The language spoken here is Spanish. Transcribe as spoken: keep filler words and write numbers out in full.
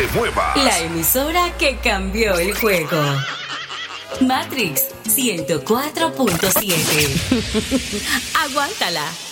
te muevas. La emisora que cambió el juego. Matrix ciento cuatro punto siete. Aguántala.